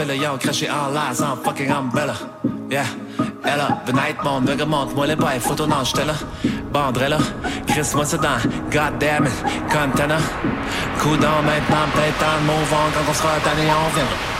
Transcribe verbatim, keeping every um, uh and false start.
Yo, craché en l'air sans fucking umbrella. Yeah, Ella, Benite, mon nigga, montre-moi les bails, photo non, j'étais là. Bandrella, crisse-moi ça dans, goddammit, container. Coup d'en maintenant, peut-être en move on, quand on sera tanné, on viendra.